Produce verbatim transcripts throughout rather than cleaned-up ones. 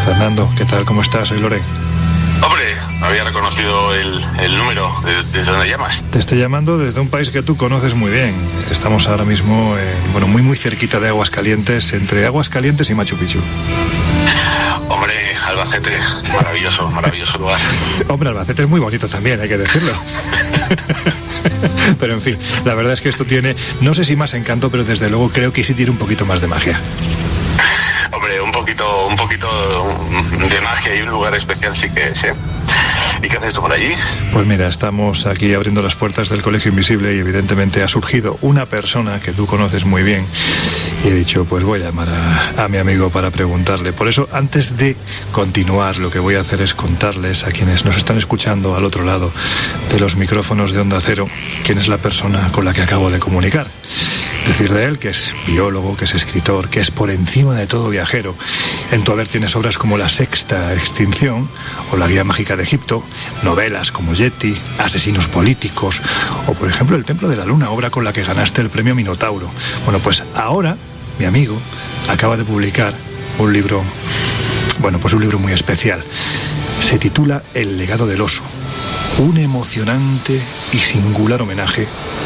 Fernando, ¿qué tal? ¿Cómo estás? Soy Loren. Hombre, había reconocido el, el número. ¿Desde dónde llamas? Te estoy llamando desde un país que tú conoces muy bien. Estamos ahora mismo, en, bueno, muy muy cerquita de Aguascalientes, entre Aguascalientes y Machu Picchu. Hombre, Albacete, maravilloso, maravilloso lugar. Hombre, Albacete es muy bonito también, hay que decirlo. Pero en fin, la verdad es que esto tiene, no sé si más encanto, pero desde luego creo que sí tiene un poquito más de magia. Hombre, un poquito, un poquito de magia y un lugar especial sí que es, ¿eh? ¿Y qué haces tú por allí? Pues mira, estamos aquí abriendo las puertas del Colegio Invisible y evidentemente ha surgido una persona que tú conoces muy bien y he dicho, pues voy a llamar a, a mi amigo para preguntarle. Por eso, antes de continuar, lo que voy a hacer es contarles a quienes nos están escuchando al otro lado de los micrófonos de Onda Cero quién es la persona con la que acabo de comunicar. Decir de él que es biólogo, que es escritor, que es por encima de todo viajero. En tu haber tienes obras como La Sexta Extinción o La Guía Mágica de Egipto, novelas como Yeti, Asesinos Políticos o, por ejemplo, El Templo de la Luna, obra con la que ganaste el premio Minotauro. Bueno, pues ahora mi amigo acaba de publicar un libro, bueno, pues un libro muy especial. Se titula El legado del oso, un emocionante y singular homenaje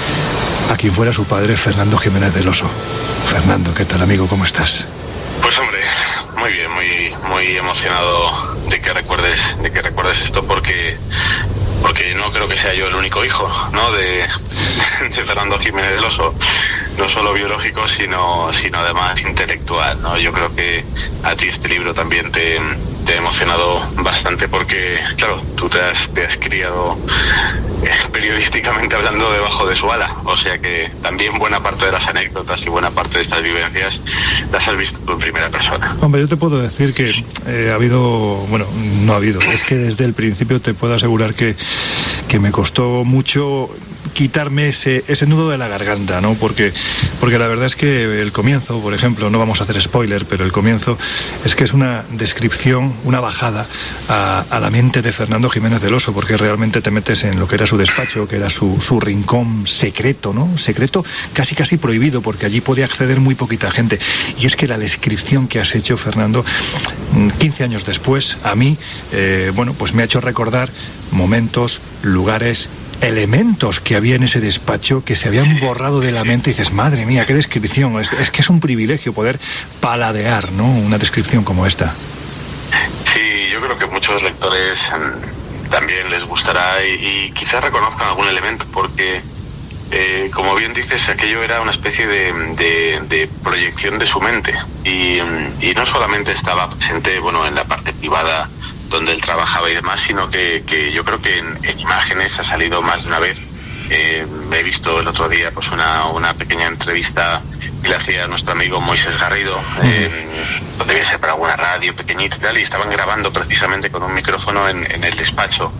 a quien fuera su padre, Fernando Jiménez del Oso. Fernando, ¿qué tal, amigo? ¿Cómo estás? Pues hombre, muy bien, muy muy emocionado de que recuerdes de que recuerdes esto porque porque no creo que sea yo el único hijo, ¿no? de, de Fernando Jiménez del Oso, no solo biológico sino sino además intelectual, ¿no? Yo creo que a ti este libro también te te ha emocionado bastante porque, claro, tú te has, te has criado eh, periodísticamente hablando debajo de su ala, o sea que también buena parte de las anécdotas y buena parte de estas vivencias las has visto tú en primera persona. Hombre, yo te puedo decir que eh, ha habido, bueno, no ha habido, es que desde el principio te puedo asegurar que, que me costó mucho quitarme ese, ese nudo de la garganta, ¿no? Porque, porque la verdad es que el comienzo, por ejemplo, no vamos a hacer spoiler, pero el comienzo es que es una descripción, una bajada a, a la mente de Fernando Jiménez del Oso, porque realmente te metes en lo que era su despacho, que era su, su rincón secreto, ¿no? Secreto casi casi prohibido, porque allí podía acceder muy poquita gente. Y es que la descripción que has hecho, Fernando, quince años después, a mí, eh, bueno, pues me ha hecho recordar momentos, lugares, elementos que había en ese despacho que se habían borrado de la mente y dices, madre mía, qué descripción. Es, es que es un privilegio poder paladear, ¿no? Una descripción como esta. Sí, yo creo que muchos lectores um, también les gustará y, y quizás reconozcan algún elemento porque, eh, como bien dices, aquello era una especie de, de, de proyección de su mente y, y no solamente estaba presente, bueno, en la parte privada donde él trabajaba y demás, sino que, que yo creo que en, en imágenes ha salido más de una vez. Eh, he visto el otro día pues una, una pequeña entrevista que le hacía a nuestro amigo Moisés Garrido, eh, debía ser para alguna radio pequeñita y tal, y estaban grabando precisamente con un micrófono en, en el despacho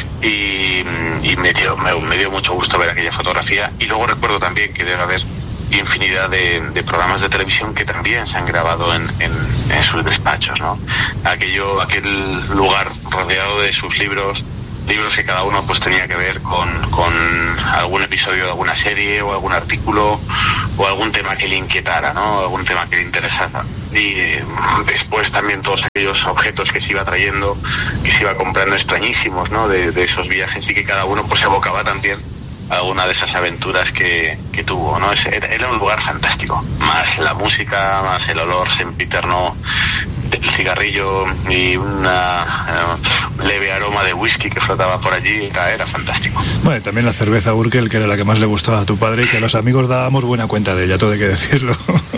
y, y me, dio, me, me dio mucho gusto ver aquella fotografía. Y luego recuerdo también que debe haber infinidad de, de programas de televisión que también se han grabado en, en, en sus despachos, ¿no? Aquello, aquel lugar rodeado de sus libros, libros que cada uno pues tenía que ver con, con algún episodio de alguna serie o algún artículo o algún tema que le inquietara, ¿no? Algún tema que le interesara. Y eh, después también todos aquellos objetos que se iba trayendo y se iba comprando extrañísimos, ¿no? De, de esos viajes y que cada uno pues evocaba también alguna de esas aventuras que, que tuvo, ¿no? Era, era un lugar fantástico, más la música, más el olor sempiterno del cigarrillo y una uh, leve aroma de whisky que flotaba por allí, era, era fantástico. Bueno, y también la cerveza Urkel, que era la que más le gustaba a tu padre y que a los amigos dábamos buena cuenta de ella, todo hay que decirlo.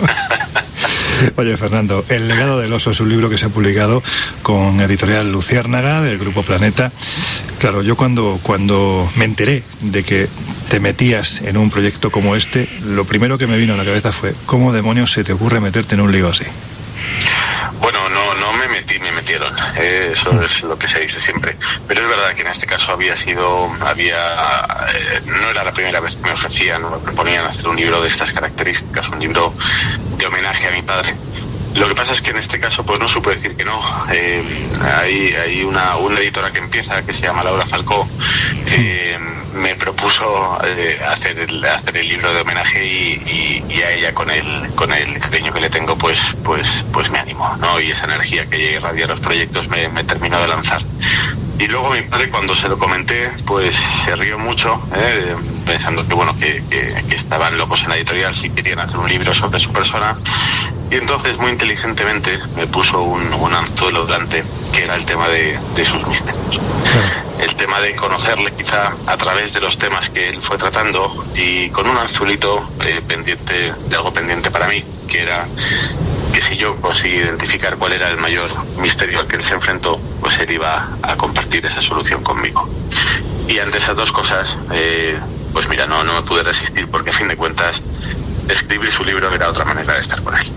Oye, Fernando, El legado del oso es un libro que se ha publicado con Editorial Luciérnaga del Grupo Planeta. Claro, yo cuando, cuando me enteré de que te metías en un proyecto como este, lo primero que me vino a la cabeza fue, ¿cómo demonios se te ocurre meterte en un lío así? Bueno, no, no me metí, me metieron. Eh, eso es lo que se dice siempre. Pero es verdad que en este caso había sido, había, eh, no era la primera vez que me ofrecían o me proponían hacer un libro de estas características, un libro de homenaje a mi padre. Lo que pasa es que en este caso pues no supe decir que no. Eh, hay hay una, una editora que empieza, que se llama Laura Falcó, eh, me propuso eh, hacer, el, hacer el libro de homenaje y, y, y a ella con el, con el cariño que le tengo pues, pues, pues me animó, ¿no? Y esa energía que irradia a los proyectos me, me terminó de lanzar. Y luego mi padre, cuando se lo comenté, pues se rió mucho, ¿eh? Pensando que bueno, que, que, que estaban locos en la editorial si querían hacer un libro sobre su persona. Y entonces muy inteligentemente me puso un, un anzuelo delante, que era el tema de, de sus misterios. El tema de conocerle quizá a través de los temas que él fue tratando, y con un anzuelito eh, pendiente, de algo pendiente para mí, que era que si yo conseguí identificar cuál era el mayor misterio al que él se enfrentó, pues él iba a compartir esa solución conmigo. Y ante esas dos cosas, eh, pues mira, no, no me pude resistir, porque a fin de cuentas escribir su libro era otra manera de estar con él.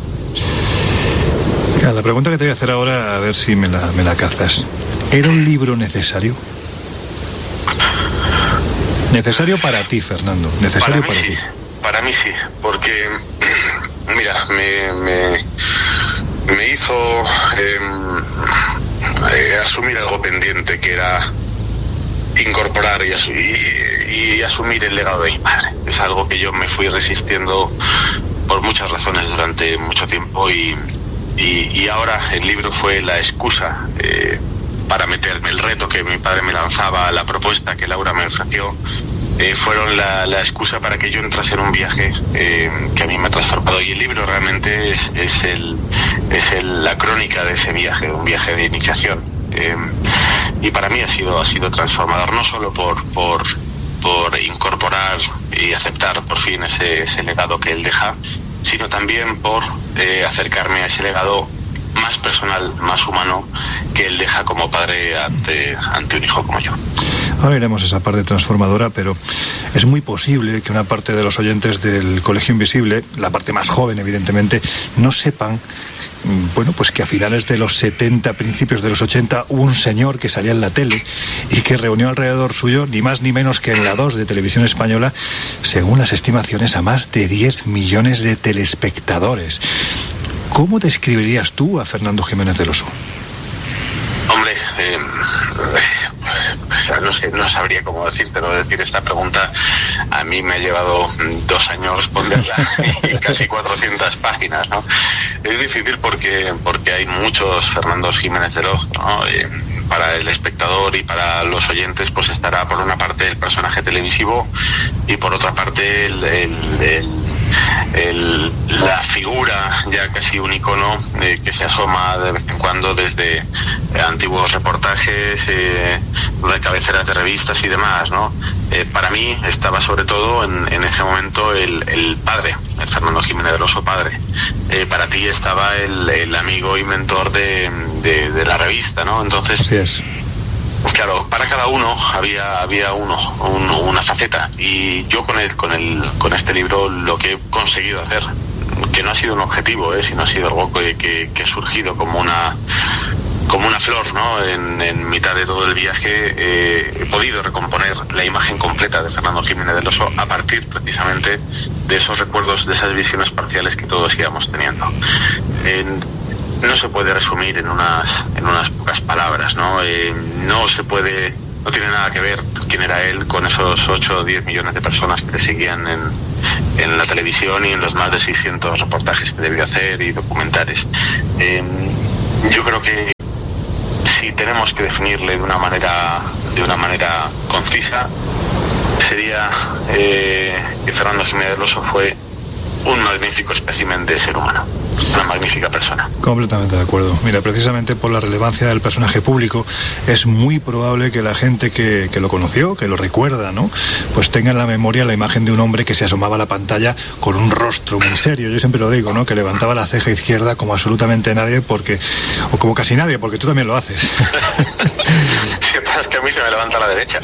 La pregunta que te voy a hacer ahora, a ver si me la, me la cazas. ¿Era un libro necesario? Necesario para ti, Fernando. Necesario para, para mí ti. Sí, para mí sí, porque mira, me, me, me hizo eh, eh, asumir algo pendiente, que era incorporar y, asu y, y asumir el legado de mi padre. Es algo que yo me fui resistiendo por muchas razones durante mucho tiempo, y, y, y ahora el libro fue la excusa eh, para meterme. El reto que mi padre me lanzaba, la propuesta que Laura me ofreció, eh, fueron la, la excusa para que yo entrase en un viaje eh, que a mí me ha transformado. Y el libro realmente es, es, el, es el, la crónica de ese viaje, un viaje de iniciación. Eh, y para mí ha sido, ha sido transformador, no solo por, por, por incorporar y aceptar por fin ese, ese legado que él deja, sino también por eh, acercarme a ese legado más personal, más humano, que él deja como padre ante, ante un hijo como yo. Ahora iremos a esa parte transformadora, pero es muy posible que una parte de los oyentes del Colegio Invisible, la parte más joven evidentemente, no sepan, bueno, pues que a finales de los setenta, principios de los ochenta, hubo un señor que salía en la tele y que reunió alrededor suyo ni más ni menos que en la dos de Televisión Española, según las estimaciones, a más de diez millones de telespectadores. ¿Cómo describirías tú a Fernando Jiménez del Oso? Hombre, eh, no sé, no sabría cómo decírtelo. Decir esta pregunta a mí me ha llevado dos años responderla y casi cuatrocientas páginas, ¿no? Es difícil porque porque hay muchos Fernandos Jiménez del Oso, ¿no? Eh, para el espectador y para los oyentes pues estará por una parte el personaje televisivo y por otra parte el, el, el, el, la figura, ya casi un icono eh, que se asoma de vez en cuando desde eh, antiguos reportajes, eh, de cabeceras de revistas y demás, ¿no? Eh, para mí estaba sobre todo en, en ese momento el, el padre, el Fernando Jiménez del Oso padre. Eh, para ti estaba el, el amigo y mentor de, de, de la revista, ¿no? Entonces, así es. Claro, para cada uno había había uno, un, una faceta, y yo con el con el con este libro lo que he conseguido hacer, que no ha sido un objetivo, ¿eh? Sino ha sido algo que, que, que ha surgido como una como una flor, ¿no? En, en mitad de todo el viaje eh, he podido recomponer la imagen completa de Fernando Jiménez del Oso a partir precisamente de esos recuerdos, de esas visiones parciales que todos íbamos teniendo. En, no se puede resumir en unas en unas pocas palabras, ¿no? Eh, no se puede, no tiene nada que ver quién era él con esos ocho o diez millones de personas que le seguían en, en la televisión y en los más de seiscientos reportajes que debió hacer y documentales. Eh, yo creo que si tenemos que definirle de una manera de una manera concisa, sería eh, que Fernando Jiménez del Oso fue un magnífico espécimen de ser humano, una magnífica persona. Completamente de acuerdo. Mira, precisamente por la relevancia del personaje público, es muy probable que la gente que, que lo conoció, que lo recuerda, ¿no?, pues tenga en la memoria la imagen de un hombre que se asomaba a la pantalla con un rostro muy serio. Yo siempre lo digo, ¿no?, que levantaba la ceja izquierda como absolutamente nadie, porque, o como casi nadie, porque tú también lo haces. Lo que pasa es que a mí se me levanta la derecha.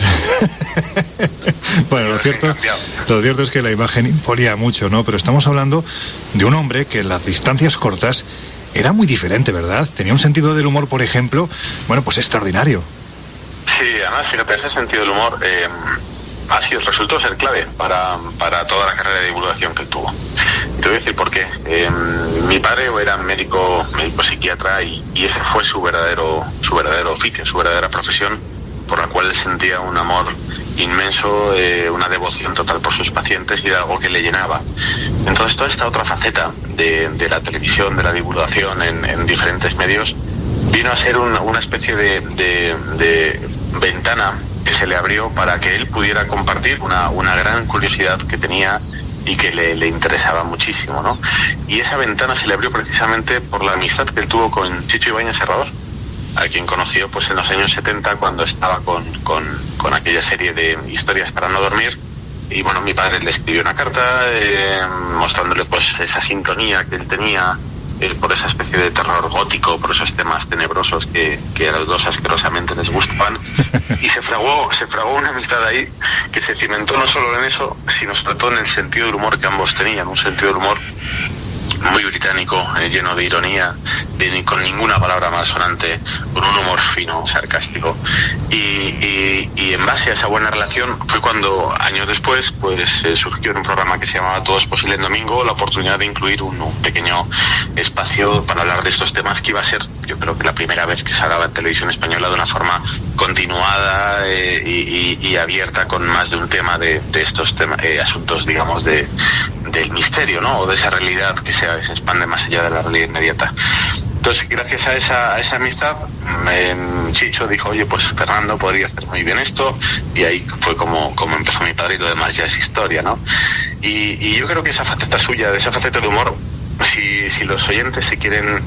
Bueno, lo cierto, lo cierto es que la imagen imponía mucho, ¿no? Pero estamos hablando de un hombre que en las distancias cortas era muy diferente, ¿verdad? Tenía un sentido del humor, por ejemplo, bueno, pues extraordinario. Sí, además, fíjate, ese sentido del humor, eh, ha sido, resultó ser clave para, para toda la carrera de divulgación que él tuvo. Te voy a decir por qué. Eh, mi padre era médico, médico psiquiatra y, y ese fue su verdadero, su verdadero oficio, su verdadera profesión, por la cual él sentía un amor inmenso, eh, una devoción total por sus pacientes y era algo que le llenaba. Entonces toda esta otra faceta de, de la televisión, de la divulgación en, en diferentes medios, vino a ser un, una especie de, de, de ventana que se le abrió para que él pudiera compartir una, una gran curiosidad que tenía y que le, le interesaba muchísimo, ¿no? Y esa ventana se le abrió precisamente por la amistad que él tuvo con Chicho Ibáñez Serrador, a quien conoció pues en los años setenta cuando estaba con, con, con aquella serie de historias para no dormir. Y bueno, mi padre le escribió una carta eh, mostrándole pues esa sintonía que él tenía eh, por esa especie de terror gótico, por esos temas tenebrosos que, que a los dos asquerosamente les gustaban. Y se fraguó, se fraguó una amistad ahí que se cimentó no solo en eso, sino sobre todo en el sentido del humor que ambos tenían, un sentido del humor muy británico, eh, lleno de ironía, de, con ninguna palabra malsonante, con un humor fino, sarcástico. Y, y, y en base a esa buena relación fue cuando, años después, pues eh, surgió en un programa que se llamaba Todo es posible en domingo, la oportunidad de incluir un, un pequeño espacio para hablar de estos temas, que iba a ser, yo creo que la primera vez que se hablaba en televisión española de una forma continuada eh, y, y, y abierta, con más de un tema de, de estos temas, eh, asuntos, digamos, de del misterio, ¿no? O de esa realidad que se, se expande más allá de la realidad inmediata. Entonces, gracias a esa, a esa amistad, eh, Chicho dijo, oye, pues Fernando podría hacer muy bien esto, y ahí fue como, como empezó mi padre, y lo demás ya es historia, ¿no? Y, y yo creo que esa faceta suya, de esa faceta de humor, si, si los oyentes se quieren,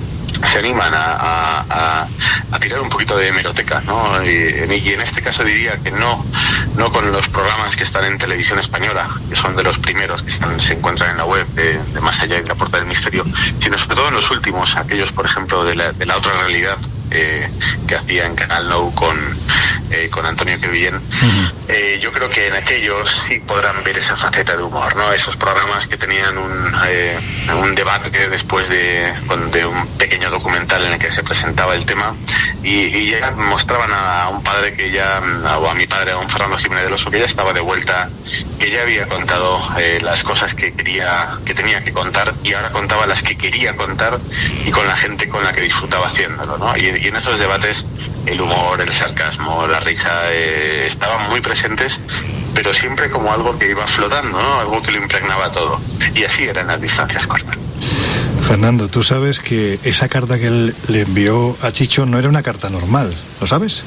se animan a, a, a, a tirar un poquito de hemeroteca, ¿no? Y, y en este caso diría que no, no con los programas que están en televisión española, que son de los primeros que están, se encuentran en la web de, de Más allá de la puerta del misterio, sino sobre todo en los últimos, aquellos, por ejemplo, de la, de la otra realidad, eh, que hacía en Canal Nou con, eh, con Antonio Quevillén. Uh-huh. eh, yo creo que en aquellos sí podrán ver esa faceta de humor, ¿no? Esos programas que tenían un, eh, un debate después de, de un pequeño documental en el que se presentaba el tema, y, y ya mostraban a, a un padre que ya, o a mi padre, a un Fernando Jiménez del Oso, que ya estaba de vuelta, que ya había contado eh, las cosas que quería, que tenía que contar, y ahora contaba las que quería contar, y con la gente con la que disfrutaba haciéndolo, ¿no? Y, y en esos debates el humor, el sarcasmo, la risa eh, estaban muy presentes, pero siempre como algo que iba flotando, ¿no? Algo que lo impregnaba todo. Y así eran las distancias cortas. Fernando, tú sabes que esa carta que él le envió a Chicho no era una carta normal, ¿lo sabes?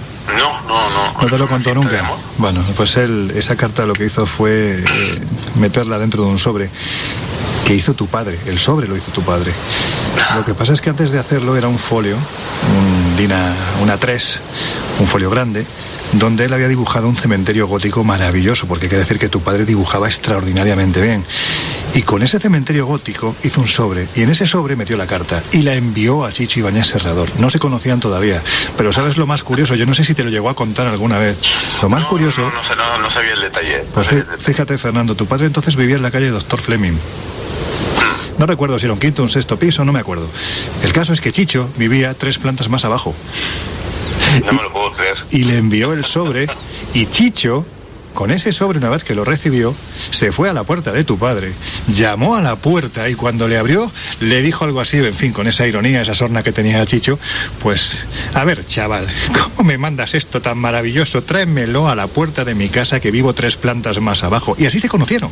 No, no, no. ¿No te lo contó nunca? Bueno, pues él, esa carta lo que hizo fue eh, meterla dentro de un sobre que hizo tu padre. El sobre lo hizo tu padre. Lo que pasa es que antes de hacerlo era un folio, un Dina, una tres, un folio grande, donde él había dibujado un cementerio gótico maravilloso, porque hay que decir que tu padre dibujaba extraordinariamente bien. Y con ese cementerio gótico hizo un sobre, y en ese sobre metió la carta y la envió a Chicho Ibáñez Serrador. No se conocían todavía, pero ¿sabes lo más curioso? Yo no sé si te lo llegó a contar alguna vez. Lo más no, curioso... No, no, sé, no, no sabía el detalle. Pues fíjate, Fernando, tu padre entonces vivía en la calle Doctor Fleming. No recuerdo si era un quinto o un sexto piso, no me acuerdo. El caso es que Chicho vivía tres plantas más abajo. No me lo puedo creer. Y le envió el sobre, y Chicho, con ese sobre, una vez que lo recibió, se fue a la puerta de tu padre, llamó a la puerta, y cuando le abrió, le dijo algo así, en fin, con esa ironía, esa sorna que tenía Chicho, pues, a ver, chaval, ¿cómo me mandas esto tan maravilloso? Tráemelo a la puerta de mi casa, que vivo tres plantas más abajo. Y así se conocieron.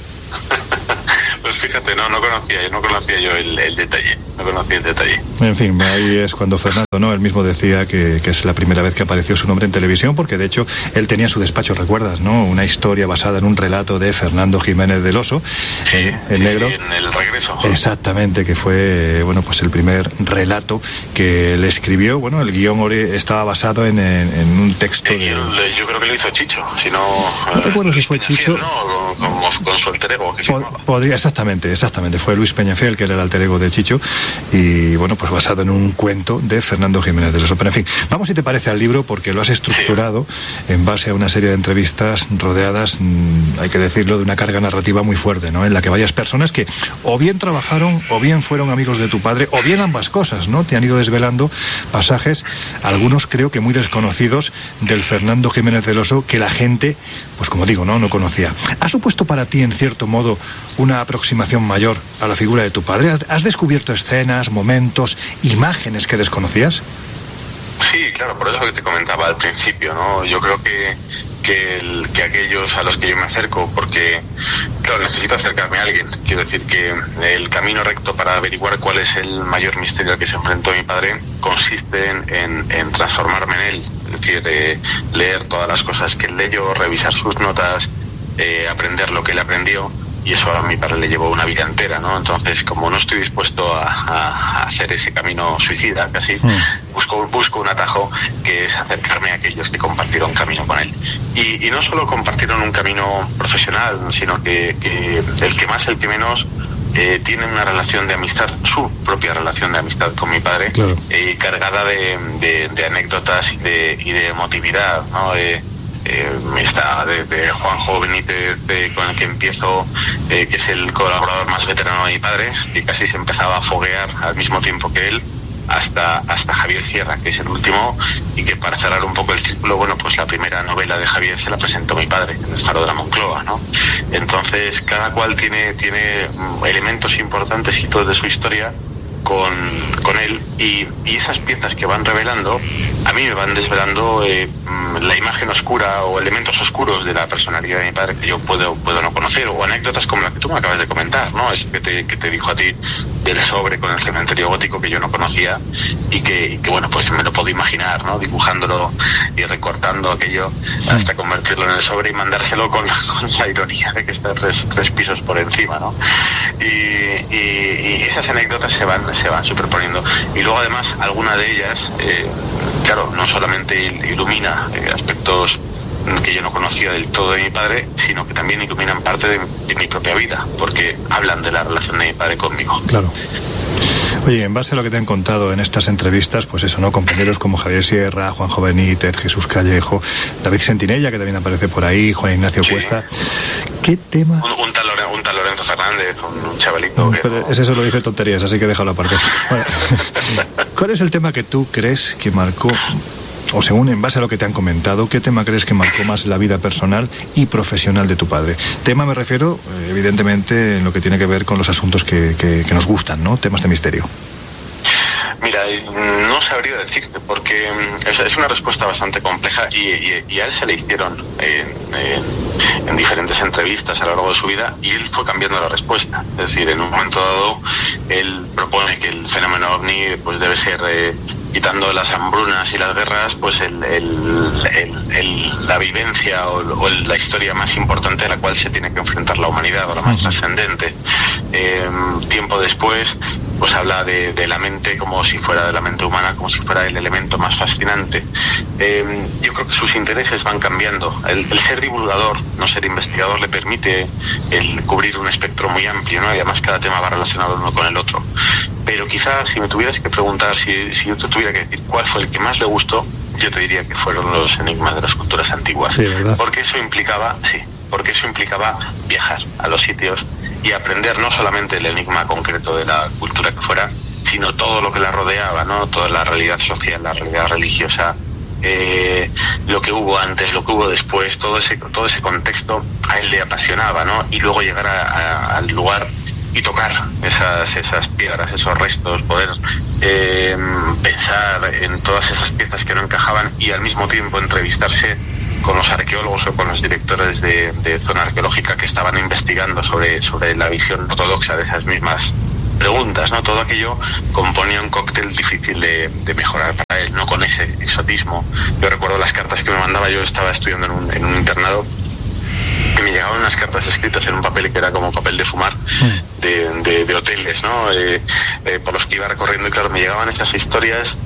Pues fíjate, no, no conocía, no conocía yo el, el detalle, no conocía el detalle. En fin, ahí es cuando Fernando, ¿no? Él mismo decía que, que es la primera vez que apareció su nombre en televisión, porque de hecho él tenía en su despacho, ¿recuerdas, no? Una historia basada en un relato de Fernando Jiménez del Oso, sí, el, el sí, negro. Sí, en El regreso. Exactamente, que fue, bueno, pues el primer relato que él escribió. Bueno, el guión estaba basado en, en, en un texto. Eh, de... yo, yo creo que lo hizo Chicho, si no. No recuerdo si fue Chicho. No, con, con su alter ego que Pod- podría, exactamente, exactamente. Fue Luis Peñafiel, que era el alter ego de Chicho, y bueno, pues basado en un cuento de Fernando Jiménez del Oso. Pero en fin, vamos si te parece al libro, porque lo has estructurado sí. en base a una serie de entrevistas rodeadas, mmm, hay que decirlo, de una carga narrativa muy fuerte, ¿no? En la que varias personas que o bien trabajaron, o bien fueron amigos de tu padre, o bien ambas cosas, ¿no? Te han ido desvelando pasajes, algunos creo que muy desconocidos, del Fernando Jiménez del Oso, que la gente, pues como digo, no, no conocía. ¿Ha supuesto para ti, en cierto modo, una aproximación mayor a la figura de tu padre? ¿Has descubierto escenas, momentos, imágenes que desconocías? Sí, claro, por eso que te comentaba al principio, ¿no? Yo creo que que, el, que aquellos a los que yo me acerco, porque, claro, necesito acercarme a alguien. Quiero decir que el camino recto para averiguar cuál es el mayor misterio al que se enfrentó mi padre consiste en, en, en transformarme en él. Es decir, eh, leer todas las cosas que él leyó, revisar sus notas, eh, aprender lo que él aprendió. Y eso a mi padre le llevó una vida entera, ¿no? Entonces, como no estoy dispuesto a, a, a hacer ese camino suicida, casi, mm. busco, busco un atajo que es acercarme a aquellos que compartieron camino con él. Y, y no solo compartieron un camino profesional, sino que, que el que más, el que menos, eh, tiene una relación de amistad, su propia relación de amistad con mi padre, claro. eh, cargada de, de, de anécdotas y de, y de emotividad, ¿no? Eh, Eh, está de, de Juanjo Benítez, de, con el que empiezo, eh, que es el colaborador más veterano de mi padre, y casi se empezaba a foguear al mismo tiempo que él, hasta hasta Javier Sierra, que es el último, y que para cerrar un poco el círculo, bueno, pues la primera novela de Javier se la presentó mi padre, en El Faro de la Moncloa, ¿no? Entonces, cada cual tiene, tiene elementos importantes y todo de su historia con, con él, y, y esas piezas que van revelando, a mí me van desvelando eh, la imagen oscura o elementos oscuros de la personalidad de mi padre que yo puedo puedo no conocer, o anécdotas como la que tú me acabas de comentar, ¿no? Es que te, que te dijo a ti del sobre con el cementerio gótico, que yo no conocía, y que, y que bueno, pues me lo puedo imaginar, ¿no? Dibujándolo y recortando aquello hasta convertirlo en el sobre y mandárselo con, con la ironía de que está tres, tres pisos por encima, ¿no? Y, y, y esas anécdotas se van se van superponiendo, y luego además alguna de ellas eh, claro, no solamente ilumina eh, aspectos que yo no conocía del todo de mi padre, sino que también iluminan parte de, de mi propia vida, porque hablan de la relación de mi padre conmigo. Claro. Oye, en base a lo que te han contado en estas entrevistas, pues eso, ¿no? Compañeros como Javier Sierra, Juanjo Benítez, Jesús Callejo, David Sentinella, que también aparece por ahí, Juan Ignacio sí. Cuesta. ¿Qué tema? Un, un, tal, un tal Lorenzo Fernández, un, un chavalito. Que pero no... ese solo dice tonterías, así que déjalo aparte. Bueno, ¿cuál es el tema que tú crees que marcó, o según en base a lo que te han comentado, qué tema crees que marcó más la vida personal y profesional de tu padre? Tema me refiero, evidentemente, en lo que tiene que ver con los asuntos que, que, que nos gustan, ¿no? Temas de misterio. Mira, no sabría decirte, porque es una respuesta bastante compleja, y, y, y a él se le hicieron en, en, en diferentes entrevistas a lo largo de su vida, y él fue cambiando la respuesta. Es decir, en un momento dado, él propone que el fenómeno ovni pues debe ser... Eh, quitando las hambrunas y las guerras, pues el, el, el, el, la vivencia o, o la historia más importante a la cual se tiene que enfrentar la humanidad, o la más trascendente. Eh, tiempo después, pues habla de, de la mente como si fuera de la mente humana, como si fuera el elemento más fascinante. Eh, yo creo que sus intereses van cambiando. El, el ser divulgador, no ser investigador, le permite el cubrir un espectro muy amplio, ¿no? Y además cada tema va relacionado uno con el otro. Pero quizás si me tuvieras que preguntar, si, si yo te tuviera que decir cuál fue el que más le gustó, yo te diría que fueron los enigmas de las culturas antiguas. Sí, ¿verdad? Porque eso implicaba, sí, porque eso implicaba viajar a los sitios y aprender no solamente el enigma concreto de la cultura que fuera, sino todo lo que la rodeaba, ¿no? Toda la realidad social, la realidad religiosa, eh, lo que hubo antes, lo que hubo después, todo ese, todo ese contexto a él le apasionaba, ¿no? Y luego llegar a, a, al lugar y tocar esas esas piedras, esos restos, poder eh, pensar en todas esas piezas que no encajaban, y al mismo tiempo entrevistarse con los arqueólogos o con los directores de, de zona arqueológica que estaban investigando sobre, sobre la visión ortodoxa de esas mismas preguntas, ¿no? Todo aquello componía un cóctel difícil de, de mejorar para él, no con ese exotismo. Yo recuerdo las cartas que me mandaba, yo estaba estudiando en un, en un internado, que me llegaban unas cartas escritas en un papel que era como papel de fumar, de, de, de hoteles, ¿no? Eh, eh, por los que iba recorriendo, y claro, me llegaban estas historias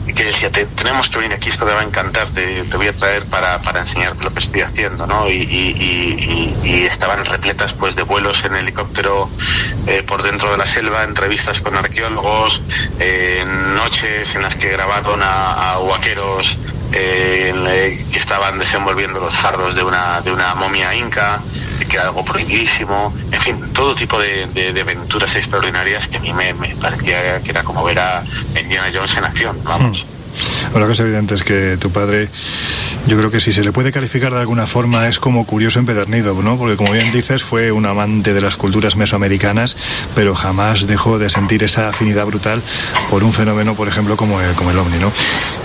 que decía, te, tenemos que venir aquí, esto te va a encantar, te, te voy a traer para, para enseñarte lo que estoy haciendo, ¿no? Y, y, y, y estaban repletas pues de vuelos en helicóptero eh, por dentro de la selva, entrevistas con arqueólogos, eh, noches en las que grabaron a, a huaqueros eh, que estaban desenvolviendo los fardos de una, de una momia inca, que era algo prohibidísimo, en fin, todo tipo de, de, de aventuras extraordinarias que a mí me, me parecía que era como ver a Indiana Jones en acción, vamos. Hmm. Bueno, lo que es evidente es que tu padre, yo creo que si se le puede calificar de alguna forma es como curioso empedernido, ¿no? Porque como bien dices, fue un amante de las culturas mesoamericanas, pero jamás dejó de sentir esa afinidad brutal por un fenómeno, por ejemplo, como el, como el ovni, ¿no?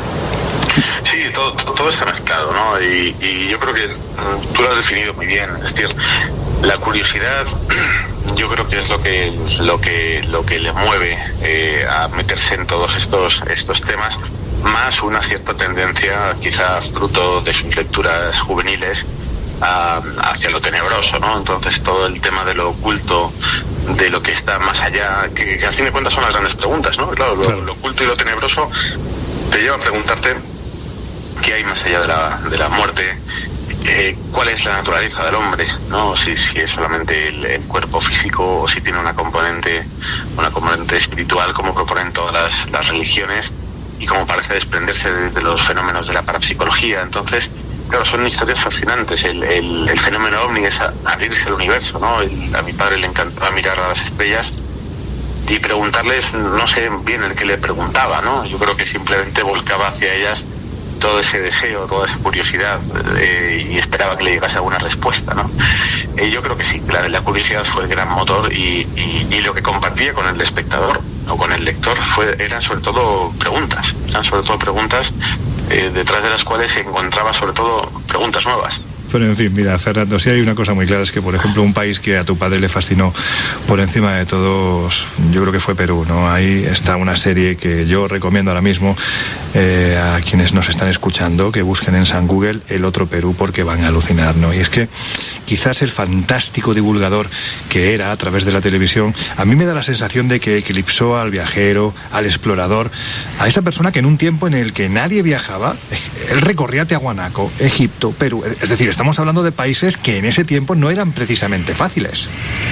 Sí, todo, todo, todo está mezclado, ¿no? Y, y yo creo que tú lo has definido muy bien. Es decir, la curiosidad, yo creo que es lo que lo que lo que le mueve eh, a meterse en todos estos estos temas, más una cierta tendencia, quizás fruto de sus lecturas juveniles, a, hacia lo tenebroso, ¿no? Entonces todo el tema de lo oculto, de lo que está más allá, que, que a fin de cuentas son las grandes preguntas, ¿no? Claro, lo, lo oculto y lo tenebroso te lleva a preguntarte qué hay más allá de la, de la muerte, eh, cuál es la naturaleza del hombre, ¿no? Si, si es solamente el, el cuerpo físico o si tiene una componente, una componente espiritual, como proponen todas las, las religiones y como parece desprenderse de, de los fenómenos de la parapsicología. Entonces, claro, son historias fascinantes. El, el, el fenómeno ovni es a, abrirse al universo, ¿no? El, a mi padre le encantaba mirar a las estrellas y preguntarles, no sé bien el que le preguntaba, ¿no? Yo creo que simplemente volcaba hacia ellas todo ese deseo, toda esa curiosidad eh, y esperaba que le llegase alguna respuesta, ¿no? Eh, yo creo que sí, la, la curiosidad fue el gran motor y, y, y lo que compartía con el espectador o con el lector fue eran sobre todo preguntas, eran sobre todo preguntas eh, detrás de las cuales se encontraba sobre todo preguntas nuevas. Pero en fin, mira, Fernando, sí hay una cosa muy clara, es que por ejemplo un país que a tu padre le fascinó por encima de todos, yo creo que fue Perú, ¿no? Ahí está una serie que yo recomiendo ahora mismo eh, a quienes nos están escuchando, que busquen en San Google El Otro Perú, porque van a alucinar, ¿no? Y es que quizás el fantástico divulgador que era a través de la televisión, a mí me da la sensación de que eclipsó al viajero, al explorador, a esa persona que en un tiempo en el que nadie viajaba, él recorría Tiahuanaco, Egipto, Perú, es decir, estamos hablando de países que en ese tiempo no eran precisamente fáciles.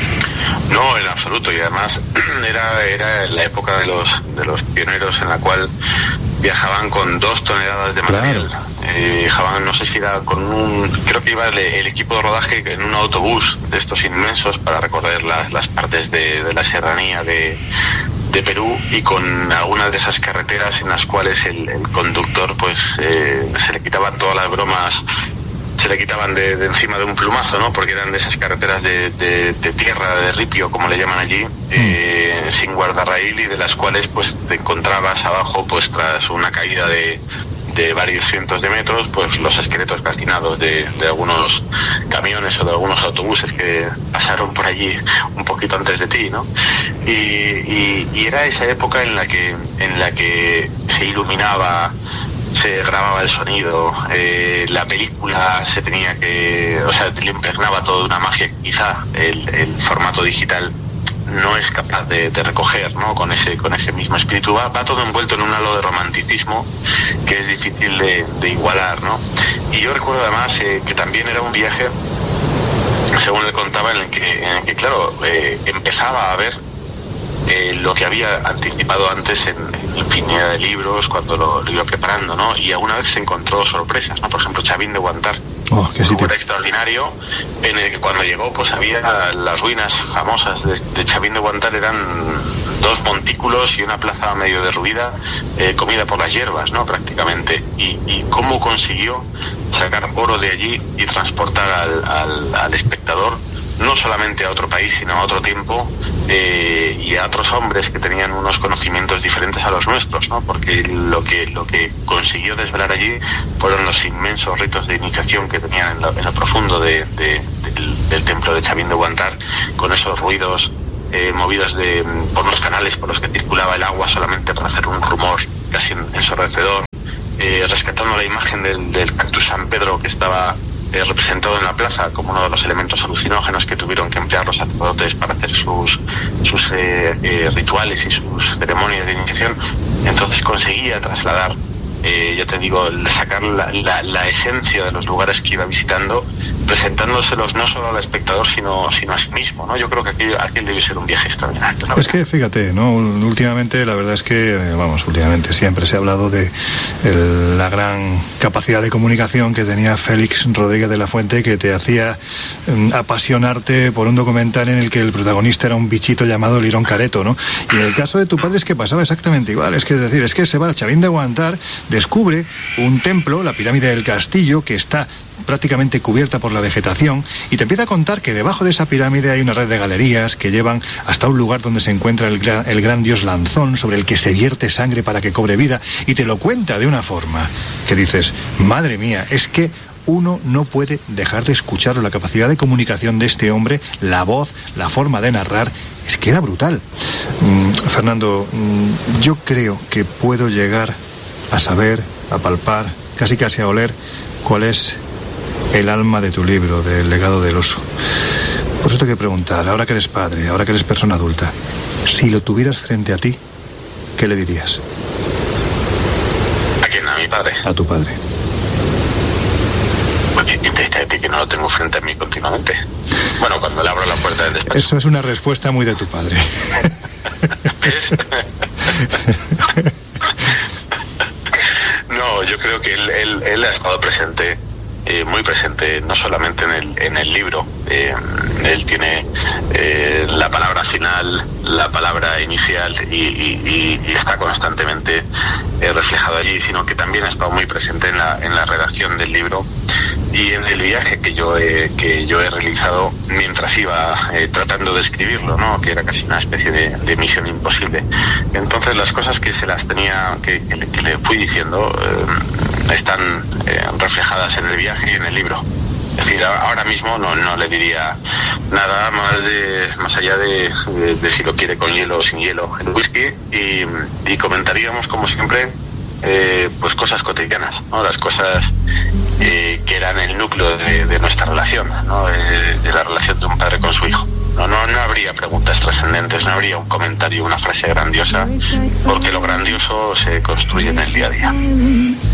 No, en absoluto, y además era era la época de los de los pioneros en la cual viajaban con dos toneladas de material. Claro. Eh, viajaban, no sé si era con un, creo que iba el, el equipo de rodaje en un autobús de estos inmensos para recorrer las, las partes de, de la serranía de, de Perú, y con algunas de esas carreteras en las cuales el, el conductor pues eh, se le quitaban todas las bromas, se le quitaban de, de encima de un plumazo, ¿no? Porque eran de esas carreteras de, de, de tierra, de ripio, como le llaman allí, eh, mm. sin guardarraíl, y de las cuales pues te encontrabas abajo, pues tras una caída de, de varios cientos de metros, pues los esqueletos calcinados de, de algunos camiones o de algunos autobuses que pasaron por allí un poquito antes de ti, ¿no? Y, y, y era esa época en la que en la que se iluminaba, se grababa el sonido, eh, la película se tenía que, o sea, le impregnaba toda una magia que quizá el, el formato digital no es capaz de, de recoger, ¿no? Con ese con ese mismo espíritu va, va todo envuelto en un halo de romanticismo que es difícil de, de igualar, ¿no? Y yo recuerdo además eh, que también era un viaje, según él contaba, en el que, en el que claro, eh, empezaba a ver Eh, lo que había anticipado antes en, en infinidad de libros cuando lo, lo iba preparando, ¿no? Y alguna vez se encontró sorpresas, ¿no? Por ejemplo, Chavín de Huántar, oh, qué un lugar extraordinario en el que cuando llegó pues había las ruinas famosas de, de Chavín de Huántar, eran dos montículos y una plaza medio derruida, eh, comida por las hierbas, ¿no? Prácticamente. Y, y cómo consiguió sacar oro de allí y transportar al, al, al espectador no solamente a otro país, sino a otro tiempo, eh, y a otros hombres que tenían unos conocimientos diferentes a los nuestros, ¿no? Porque lo que lo que consiguió desvelar allí fueron los inmensos ritos de iniciación que tenían en lo, en lo profundo de, de, del, del templo de Chavín de Huántar, con esos ruidos eh, movidos de, por los canales por los que circulaba el agua solamente para hacer un rumor casi ensordecedor, eh, rescatando la imagen del, del cactus San Pedro que estaba eh, representado en la plaza como uno de los elementos alucinógenos que tuvieron que emplear los sacerdotes para hacer sus, sus eh, eh, rituales y sus ceremonias de iniciación. Entonces conseguía trasladar, eh, ya te digo, sacar la, la, la esencia de los lugares que iba visitando, presentándoselos no solo al espectador, sino, sino a sí mismo, ¿no? Yo creo que aquel, aquel debe ser un viaje extraordinario, ¿no? Es que fíjate, ¿no? Últimamente, la verdad es que, vamos, últimamente siempre se ha hablado de el, la gran capacidad de comunicación que tenía Félix Rodríguez de la Fuente, que te hacía um, apasionarte por un documental en el que el protagonista era un bichito llamado Lirón Careto, ¿no? Y en el caso de tu padre es que pasaba exactamente igual. Es que es decir, es que se va a Chavín de Guantar, descubre un templo, la pirámide del Castillo, que está prácticamente cubierta por la vegetación, y te empieza a contar que debajo de esa pirámide hay una red de galerías que llevan hasta un lugar donde se encuentra el gran, el gran dios Lanzón, sobre el que se vierte sangre para que cobre vida, y te lo cuenta de una forma que dices, madre mía, es que uno no puede dejar de escucharlo. La capacidad de comunicación de este hombre, la voz, la forma de narrar, es que era brutal. Mm, Fernando, mm, yo creo que puedo llegar a saber, a palpar, casi casi a oler cuál es el alma de tu libro, del legado del oso. Por eso te quiero preguntar, ahora que eres padre, ahora que eres persona adulta, si lo tuvieras frente a ti, ¿qué le dirías? ¿A quién? ¿A mi padre? A tu padre. Pues intenta de ti que no lo tengo frente a mí continuamente. Bueno, cuando le abro la puerta del despacho. Eso es una respuesta muy de tu padre. ¿Ves? No, yo creo que él, él, él ha estado presente, eh, muy presente, no solamente en el, en el libro. Eh, él tiene eh, la palabra final, la palabra inicial, y, y, y está constantemente eh, reflejado allí, sino que también ha estado muy presente en la, en la redacción del libro y en el viaje que yo he, que yo he realizado mientras iba eh, tratando de escribirlo, ¿no? Que era casi una especie de, de misión imposible. Entonces las cosas que se las tenía, que, que, le, que le fui diciendo, eh, están eh, reflejadas en el viaje y en el libro. Es decir, ahora mismo no, no le diría nada más de más allá de, de, de si lo quiere con hielo o sin hielo el whisky, y, y comentaríamos como siempre eh, pues cosas cotidianas, ¿no? Las cosas eh, que eran el núcleo de, de nuestra relación, ¿no? De, de la relación de un padre con su hijo. No, no, no habría preguntas trascendentes, no habría un comentario, una frase grandiosa, porque lo grandioso se construye en el día a día.